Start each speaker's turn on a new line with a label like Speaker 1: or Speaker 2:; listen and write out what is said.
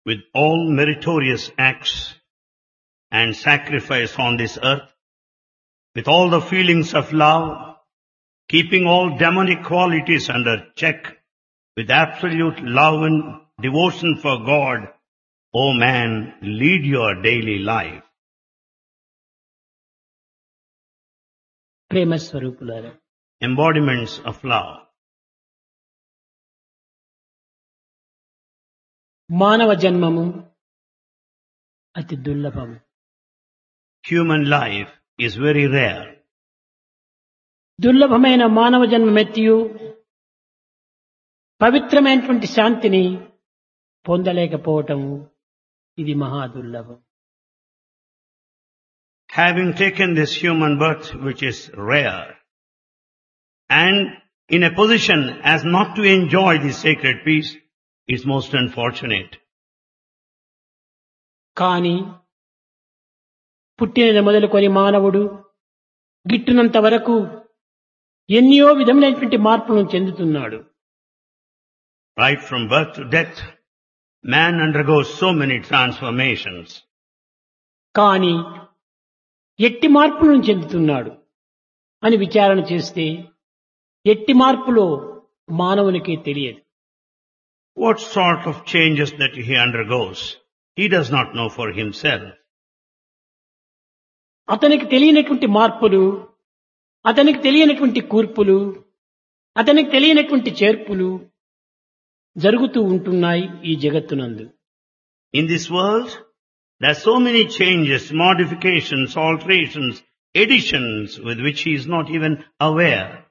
Speaker 1: with all meritorious acts and sacrifice on this earth, with all the feelings of love, keeping all demonic qualities under check, with absolute love and devotion for God, O man, lead your daily life.
Speaker 2: ప్రేమ స్వరూపులారా,
Speaker 1: Embodiments of love.
Speaker 2: మానవ జన్మము అతి దుర్లభము.
Speaker 1: Human life is very rare.
Speaker 2: దుర్లభమైన మానవ జన్మమెత్తియు పవిత్రమైనటువంటి శాంతిని పొందలేకపోవటము ఇది మహా దుర్లభం.
Speaker 1: Having taken this human birth, which is rare, and in a position as not to enjoy this sacred peace, is most unfortunate.
Speaker 2: కానీ పుట్టిన మొదలుకొని మానవుడు గిట్టునంత వరకు ఎన్నో విధములైనటువంటి మార్పులను చెందుతున్నాడు.
Speaker 1: Right from birth to death, man undergoes so many transformations.
Speaker 2: కానీ ఎట్టి మార్పులను చెందుతున్నాడు అని విచారణ చేస్తే ఎట్టి మార్పులో మానవునికి తెలియదు.
Speaker 1: What sort of changes that he undergoes, he does not know for himself.
Speaker 2: అతనికి తెలియనటువంటి మార్పులు, అతనికి తెలియనటువంటి కూర్పులు, అతనికి తెలియనటువంటి చేర్పులు జరుగుతూ ఉంటున్నాయి ఈ జగత్తునందు.
Speaker 1: In this world, there are so many changes, modifications, alterations, additions with which he is not even aware.